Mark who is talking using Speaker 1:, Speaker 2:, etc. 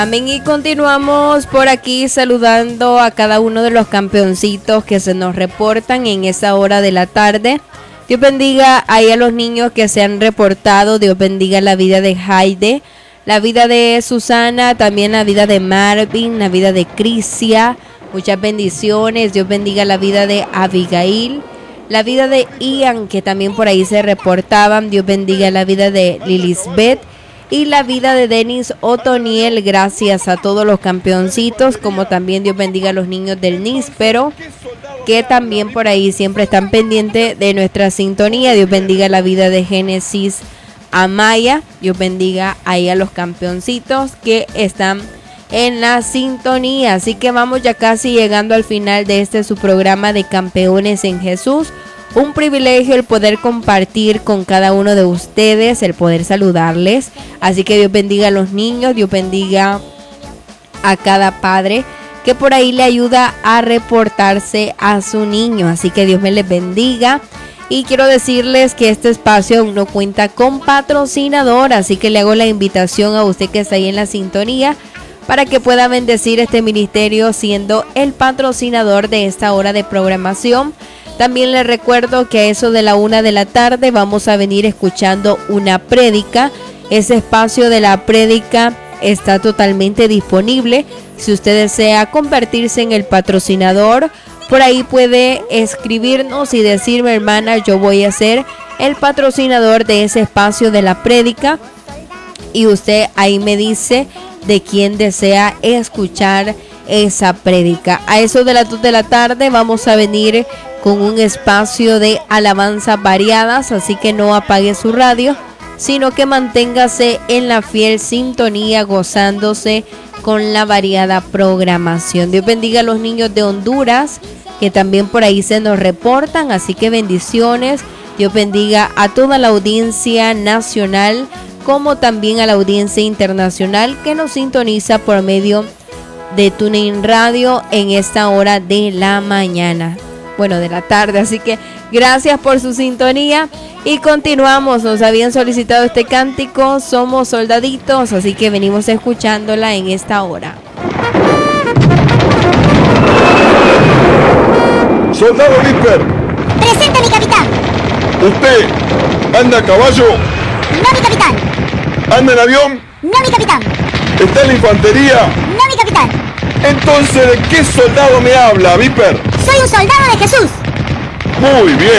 Speaker 1: Amén, y continuamos por aquí saludando a cada uno de los campeoncitos que se nos reportan en esa hora de la tarde. Dios bendiga ahí a los niños que se han reportado. Dios bendiga la vida de Jaide, la vida de Susana, también la vida de Marvin, la vida de Crisia. Muchas bendiciones. Dios bendiga la vida de Abigail, la vida de Ian, que también por ahí se reportaban. Dios bendiga la vida de Lilisbeth y la vida de Denis Otoniel. Gracias a todos los campeoncitos, como también Dios bendiga a los niños del níspero, que también por ahí siempre están pendientes de nuestra sintonía. Dios bendiga la vida de Génesis Amaya. Dios bendiga ahí a los campeoncitos que están en la sintonía. Así que vamos ya casi llegando al final de su programa de Campeones en Jesús. Un privilegio el poder compartir con cada uno de ustedes, el poder saludarles. Así que Dios bendiga a los niños, Dios bendiga a cada padre que por ahí le ayuda a reportarse a su niño. Así que Dios me les bendiga. Y quiero decirles que este espacio aún no cuenta con patrocinador, así que le hago la invitación a usted que está ahí en la sintonía para que pueda bendecir este ministerio siendo el patrocinador de esta hora de programación. También les recuerdo que a eso de la 1 de la tarde vamos a venir escuchando una prédica. Ese espacio de la prédica está totalmente disponible. Si usted desea convertirse en el patrocinador, por ahí puede escribirnos y decirme: hermana, yo voy a ser el patrocinador de ese espacio de la prédica. Y usted ahí me dice de quién desea escuchar esa prédica. A eso de las 2 de la tarde vamos a venir con un espacio de alabanzas variadas, así que no apague su radio, sino que manténgase en la fiel sintonía, gozándose con la variada programación. Dios bendiga a los niños de Honduras, que también por ahí se nos reportan, así que bendiciones. Dios bendiga a toda la audiencia nacional, como también a la audiencia internacional que nos sintoniza por medio de TuneIn Radio en esta hora de la mañana. Bueno, de la tarde, así que gracias por su sintonía y continuamos. Nos habían solicitado este cántico, Somos Soldaditos, así que venimos escuchándola en esta hora.
Speaker 2: Soldado Viper.
Speaker 3: Presente, mi capitán.
Speaker 2: ¿Usted anda a caballo?
Speaker 3: No, mi capitán.
Speaker 2: ¿Anda en avión?
Speaker 3: No, mi capitán.
Speaker 2: ¿Está en la infantería?
Speaker 3: No, mi capitán.
Speaker 2: Entonces, ¿de qué soldado me habla, Viper?
Speaker 3: Soy un soldado de Jesús.
Speaker 2: Muy bien.